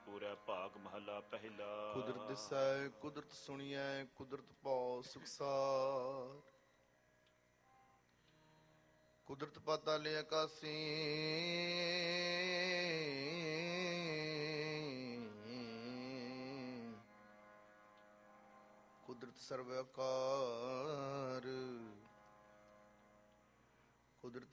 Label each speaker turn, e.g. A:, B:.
A: ਪੂਰਾ ਭਾਗ ਮਹਲਾ ਪਹਿਲਾ।
B: ਕੁਦਰਤ ਦਿਸੈ ਕੁਦਰਤ ਸੁਣੀਐ ਕੁਦਰਤ ਭਉ ਸੁਖਸਾਰ। ਕੁਦਰਤ ਪਾਤਾਲੇ ਆਕਾਸੀ ਕੁਦਰਤ ਸਰਵ ਆਕਾਰ। ਕੁਦਰਤ